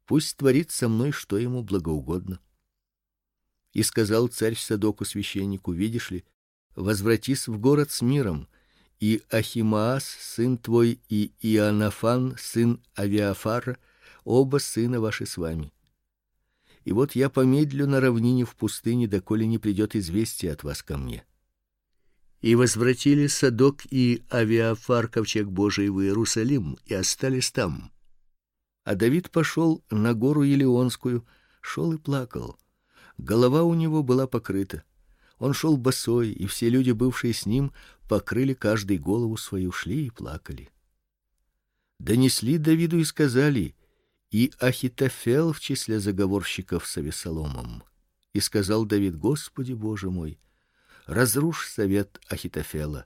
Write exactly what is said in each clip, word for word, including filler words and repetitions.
Пусть творит со мной, что ему благоугодно. И сказал царь Садоку священнику: видишь ли, возвратись в город с миром, и Ахимаас сын твой и Иоаннафан сын Авиафара, оба сына ваши с вами. И вот я помедлю на равнине в пустыне, доколе не придет известие от вас ко мне. И возвратили Садок и Авиафар ковчег Божий в Иерусалим и остались там. А Давид пошел на гору Елеонскую, шел и плакал. Голова у него была покрыта. Он шел босой, и все люди, бывшие с ним, покрыли каждый голову свою, шли и плакали. Донесли Давиду и сказали: и Ахитофел в числе заговорщиков с Авесоломом. И сказал Давид: Господи Боже мой, разрушь совет Ахитофела.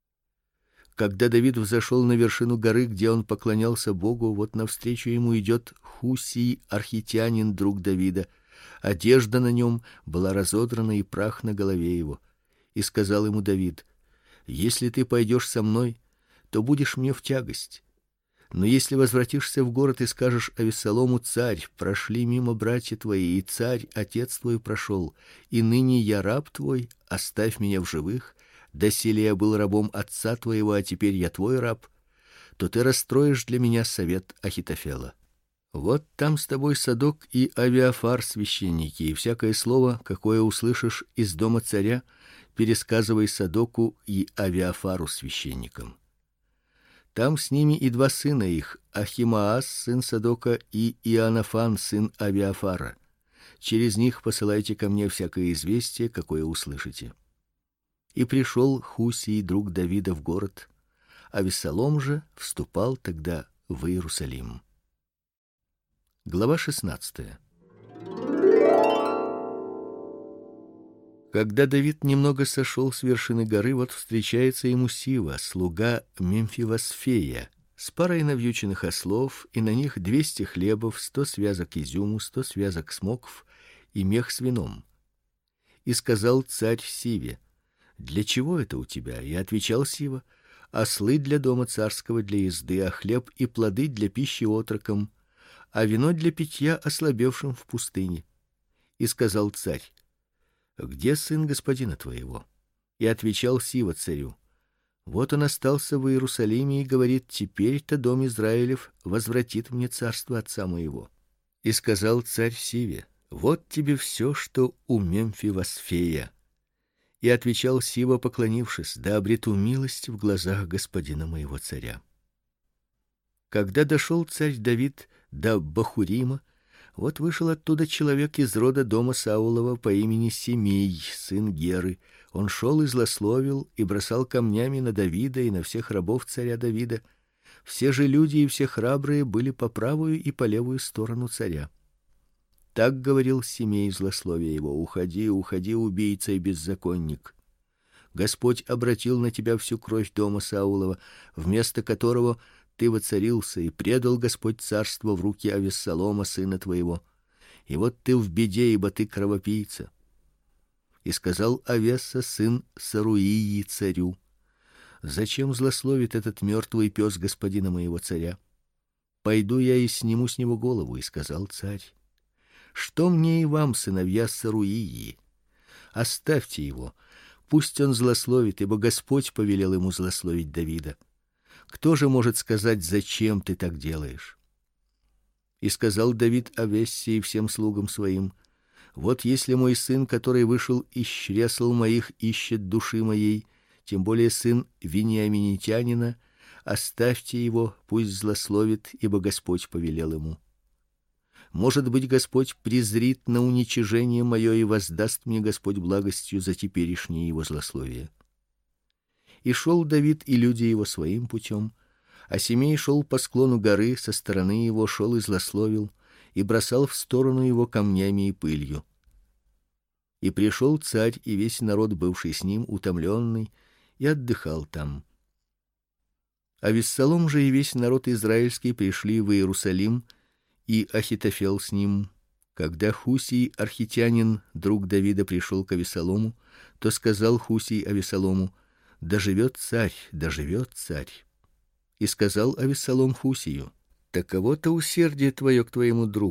Когда Давид взошел на вершину горы, где он поклонялся Богу, вот навстречу ему идет Хусий архитянин, друг Давида. Одежда на нем была разодрана и прах на голове его. И сказал ему Давид: если ты пойдешь со мной, то будешь мне в тягость. Но если возвратишься в город и скажешь Авессалому: царь, прошли мимо братья твои, и царь отец твой прошел, и ныне я раб твой, оставь меня в живых, доселе я был рабом отца твоего, а теперь я твой раб, то ты расстроишь для меня совет Ахитофела. Вот там с тобой Садок и Авиафар священники, и всякое слово, какое услышишь из дома царя, пересказывай Садоку и Авиафару священникам. Там с ними и два сына их, Ахимаас сын Садока и Иоаннафан сын Авиафара. Через них посылайте ко мне всякое известие, какое услышите. И пришел Хусий, друг Давида, в город, а Авессалом же вступал тогда в Иерусалим. Глава шестнадцатая. Когда Давид немного сошел с вершины горы, вот встречается ему Сива, слуга Мемфивосфея, с парой навьюченных ослов, и на них двести хлебов, сто связок изюму, сто связок смокв и мех с вином. И сказал царь Сиве: для чего это у тебя? И отвечал Сива: ослы для дома царского для езды, а хлеб и плоды для пищи отрокам, а вино для питья ослабевшим в пустыне. И сказал царь: где сын господина твоего? И отвечал Сива царю: вот он остался в Иерусалиме и говорит: теперь-то дом Израилев возвратит мне царство отца моего. И сказал царь Сиве: вот тебе все, что у Мемфивосфея. И отвечал Сива, поклонившись: да обрету милость в глазах господина моего царя. Когда дошел царь Давид до Бахурима, вот вышел оттуда человек из рода дома Саулова по имени Семей, сын Геры. Он шел и злословил и бросал камнями на Давида и на всех рабов царя Давида. Все же люди и все храбрые были по правую и по левую сторону царя. Так говорил Семей, злословя его: уходи, уходи, убийца и беззаконник. Господь обратил на тебя всю кровь дома Саулова, вместо которого ты воцарился, и предал Господь царство в руки Авессалома сына твоего. И вот ты в беде, ибо ты кровопийца. И сказал Авесса сын Саруии царю: зачем злословит этот мертвый пес господина моего царя? Пойду я и сниму с него голову. И сказал царь: что мне и вам, сыновья Саруии? Оставьте его, пусть он злословит, ибо Господь повелел ему злословить Давида. Кто же может сказать: зачем ты так делаешь? И сказал Давид Авессе и всем слугам своим: вот если мой сын, который вышел из чресл моих, ищет души моей, тем более сын вениаминитянина, оставьте его, пусть злословит, ибо Господь повелел ему. Может быть, Господь презрит на уничижение мое и воздаст мне Господь благостью за теперешнее его злословие. И шел Давид и люди его своим путем, а Семей шел по склону горы, со стороны его шел и злословил, и бросал в сторону его камнями и пылью. И пришел царь и весь народ, бывший с ним, утомленный, и отдыхал там. Авессалом же и весь народ израильский пришли в Иерусалим, и Ахитофел с ним. Когда Хусий архитянин, друг Давида, пришел к Авессалому, то сказал Хусий Авессалому: да живет царь, да живет царь. И сказал Авессалом Хусию: таково-то усердие твое к твоему другу,